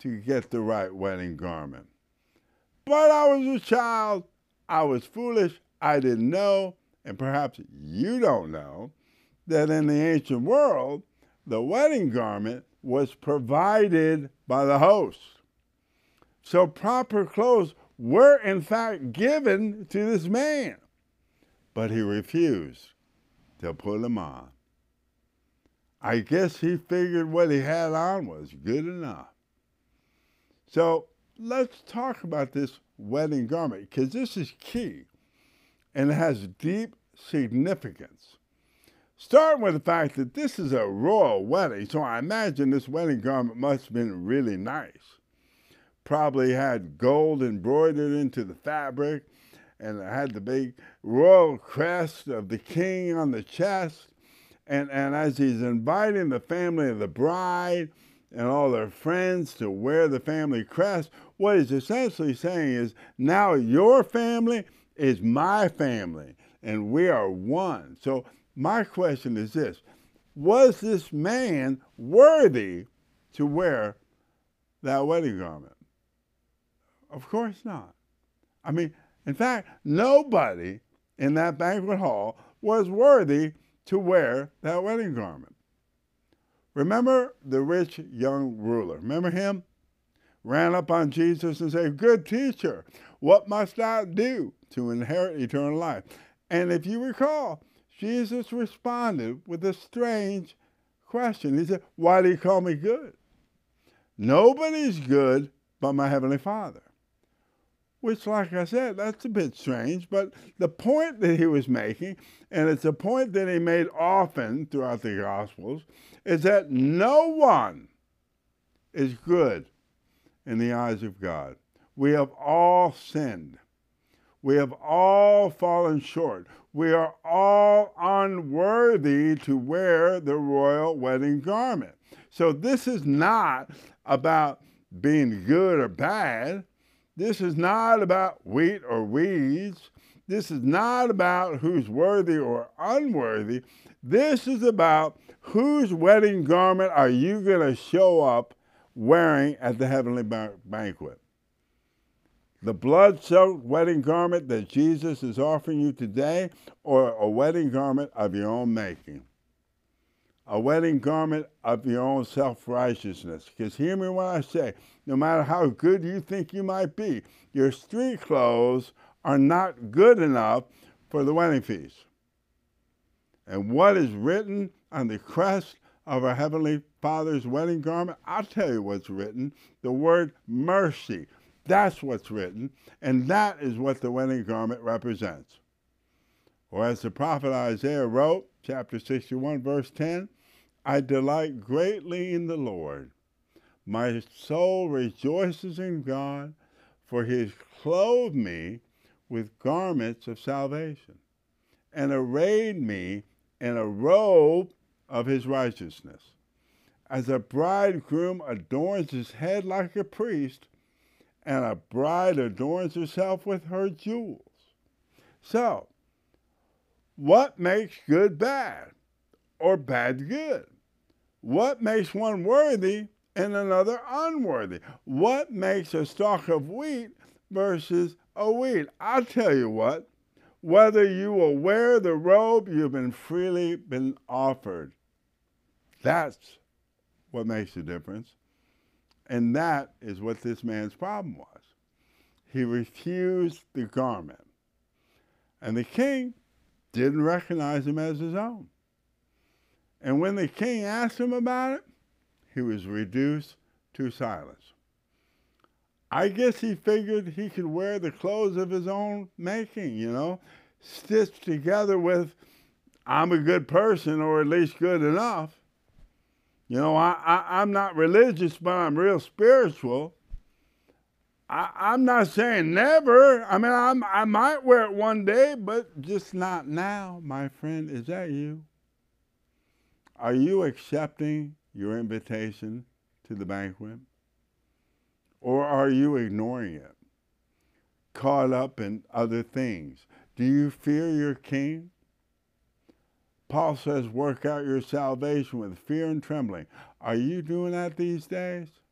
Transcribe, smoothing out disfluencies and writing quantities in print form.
to get the right wedding garment. But I was a child, I was foolish, I didn't know, and perhaps you don't know, that in the ancient world, the wedding garment was provided by the host. So proper clothes were in fact given to this man, but he refused to put them on. I guess he figured what he had on was good enough. So let's talk about this wedding garment, because this is key and it has deep significance. Starting with the fact that this is a royal wedding, so I imagine this wedding garment must have been really nice. Probably had gold embroidered into the fabric, and it had the big royal crest of the king on the chest. And as he's inviting the family of the bride and all their friends to wear the family crest, what he's essentially saying is, now your family is my family, and we are one. So my question is this: was this man worthy to wear that wedding garment? Of course not. I mean, in fact, nobody in that banquet hall was worthy to wear that wedding garment. Remember the rich young ruler? Remember him? Ran up on Jesus and said, "Good teacher, what must I do to inherit eternal life?" And if you recall, Jesus responded with a strange question. He said, "Why do you call me good? Nobody's good but my Heavenly Father." Which, like I said, that's a bit strange, but the point that he was making, and it's a point that he made often throughout the Gospels, is that no one is good in the eyes of God. We have all sinned. We have all fallen short. We are all unworthy to wear the royal wedding garment. So this is not about being good or bad. This is not about wheat or weeds. This is not about who's worthy or unworthy. This is about whose wedding garment are you going to show up wearing at the heavenly banquet. The blood-soaked wedding garment that Jesus is offering you today, or a wedding garment of your own making. A wedding garment of your own self-righteousness. Because hear me when I say, no matter how good you think you might be, your street clothes are not good enough for the wedding feast. And what is written on the crest of our Heavenly Father's wedding garment? I'll tell you what's written. The word mercy. That's what's written. And that is what the wedding garment represents. Or as the prophet Isaiah wrote, chapter 61, verse 10, "I delight greatly in the Lord. My soul rejoices in God, for he has clothed me with garments of salvation and arrayed me in a robe of his righteousness. As a bridegroom adorns his head like a priest, and a bride adorns herself with her jewels." So, what makes good bad or bad good? What makes one worthy and another unworthy? What makes a stalk of wheat versus a weed? I'll tell you what, whether you will wear the robe you've been freely been offered. That's what makes the difference. And that is what this man's problem was. He refused the garment. And the king didn't recognize him as his own. And when the king asked him about it, he was reduced to silence. I guess he figured he could wear the clothes of his own making, stitched together with, "I'm a good person," or at least good enough. I'm not religious, but I'm real spiritual. I'm not saying never. I mean, I might wear it one day, but just not now, my friend. Is that you? Are you accepting your invitation to the banquet? Or are you ignoring it, caught up in other things? Do you fear your king? Paul says, work out your salvation with fear and trembling. Are you doing that these days?